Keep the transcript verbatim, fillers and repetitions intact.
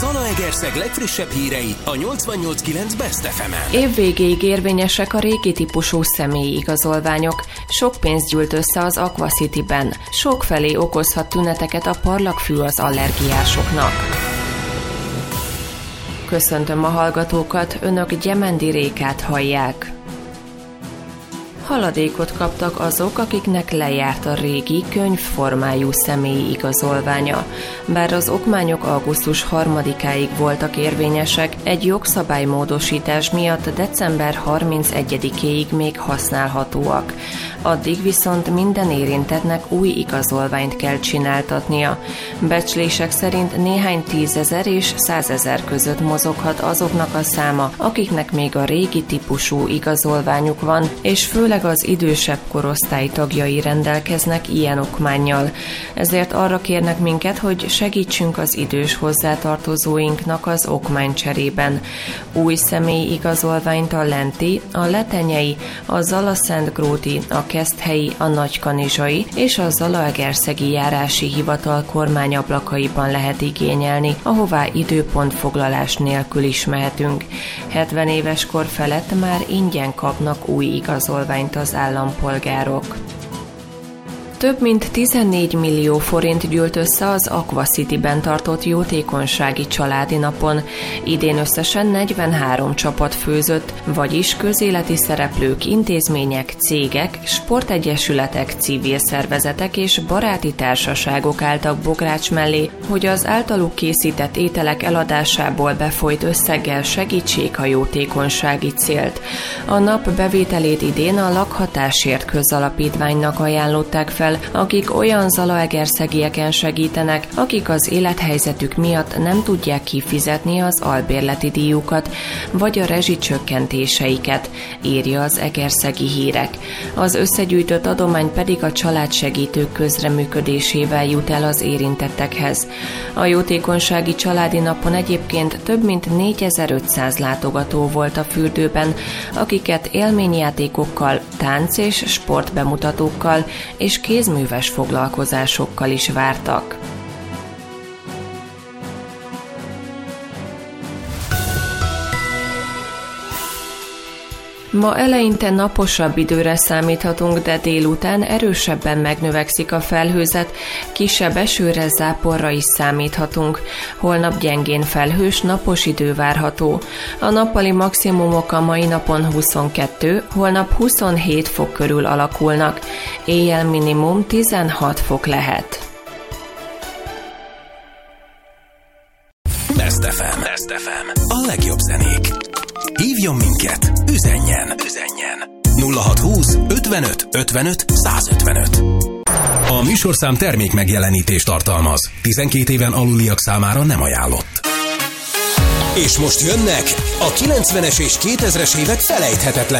Zalaegerszeg legfrissebb hírei a nyolcvannyolc kilenc Best ef emen. Évvégéig érvényesek a régi típusú személyi igazolványok. Sok pénzt gyűlt össze az Aqua City-ben. Sokfelé okozhat tüneteket a parlagfű az allergiásoknak. Köszöntöm a hallgatókat, önök Gyemendi Rékát hallják. Haladékot kaptak azok, akiknek lejárt a régi könyvformájú személyi igazolványa. Bár az okmányok augusztus harmadikáig voltak érvényesek, egy jogszabálymódosítás miatt december harmincegyedikéig még használhatóak. Addig viszont minden érintettnek új igazolványt kell csináltatnia. Becslések szerint néhány tízezer és százezer között mozoghat azoknak a száma, akiknek még a régi típusú igazolványuk van, és főleg az idősebb korosztály tagjai rendelkeznek ilyen okmánnyal. Ezért arra kérnek minket, hogy segítsünk az idős hozzátartozóinknak az okmány cserében. Új személyi igazolványt a Lenti, a Letenyei, a Zalaszentgróti, a Keszthelyi, a Nagykanizsai és a Zalaegerszegi járási hivatal kormányablakaiban lehet igényelni, ahová időpontfoglalás nélkül is mehetünk. hetven éves kor felett már ingyen kapnak új igazolványt az állampolgárok. Több mint tizennégy millió forint gyűlt össze az Aqua City-ben tartott jótékonysági családi napon. Idén összesen negyvenhárom csapat főzött, vagyis közéleti szereplők, intézmények, cégek, sportegyesületek, civil szervezetek és baráti társaságok álltak bogrács mellé, hogy az általuk készített ételek eladásából befolyt összeggel segítsék a jótékonysági célt. A nap bevételét idén a Lakhatásért Közalapítványnak ajánlották fel, akik olyan zalaegerszegieken segítenek, akik az élethelyzetük miatt nem tudják kifizetni az albérleti díjukat, vagy a rezsicsökkentéseiket, írja az Egerszegi Hírek. Az összegyűjtött adomány pedig a családsegítők közreműködésével jut el az érintettekhez. A jótékonysági családi napon egyébként több mint négyezer-ötszáz látogató volt a fürdőben, akiket élményjátékokkal, tánc- és sportbemutatókkal és kézműves foglalkozásokkal is vártak. Ma eleinte naposabb időre számíthatunk, de délután erősebben megnövekszik a felhőzet, kisebb esőre, záporra is számíthatunk. Holnap gyengén felhős, napos idő várható. A nappali maximumok a mai napon huszonkettő, holnap huszonhét fok körül alakulnak. Éjjel minimum tizenhat fok lehet. Best ef em. Best ef em. A legjobb zenék. Hívjon minket, üzenjen, üzenjen. nulla hatszázhúsz ötvenöt ötvenöt százötvenöt. A műsorszám termék megjelenítést tartalmaz. tizenkét éven aluliak számára nem ajánlott. És most jönnek a kilencvenes és kétezres évek felejthetetlen